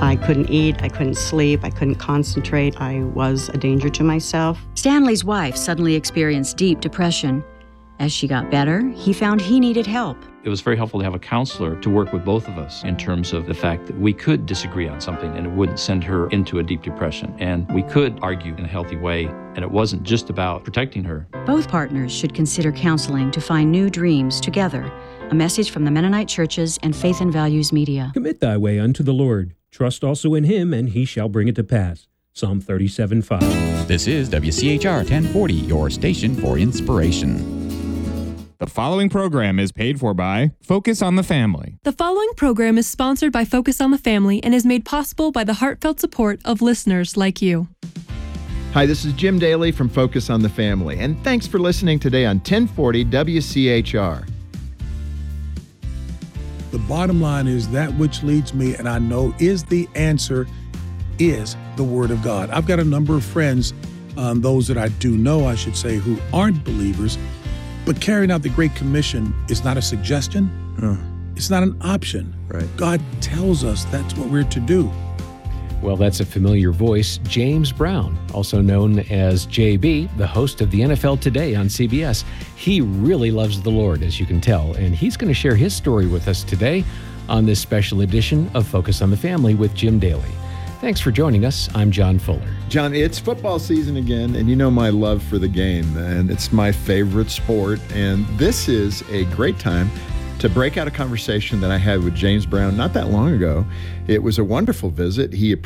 I couldn't eat, I couldn't sleep, I couldn't concentrate. I was a danger to myself. Stanley's wife suddenly experienced deep depression. As she got better, he found he needed help. It was very helpful to have a counselor to work with both of us in terms of the fact that we could disagree on something and it wouldn't send her into a deep depression. And we could argue in a healthy way, and it wasn't just about protecting her. Both partners should consider counseling to find new dreams together. A message from the Mennonite Churches and Faith and Values Media. Commit thy way unto the Lord. Trust also in him, and he shall bring it to pass. Psalm 37:5. This is WCHR 1040, your station for inspiration. The following program is paid for by Focus on the Family. The following program is sponsored by Focus on the Family and is made possible by the heartfelt support of listeners like you. Hi, this is Jim Daly from Focus on the Family, and thanks for listening today on 1040 WCHR. The bottom line is that which leads me, and I know is the answer, is the Word of God. I've got a number of friends, those that I do know, I should say, who aren't believers, but carrying out the Great Commission is not a suggestion. It's not an option. Right. God tells us that's what we're to do. Well, that's a familiar voice, James Brown, also known as JB, the host of the NFL Today on CBS. He really loves the Lord, as you can tell, and he's going to share his story with us today on this special edition of Focus on the Family with Jim Daly. Thanks for joining us. I'm John Fuller. John, it's football season again, and you know my love for the game, and it's my favorite sport, and this is a great time to break out a conversation that I had with James Brown not that long ago. It was a wonderful visit. He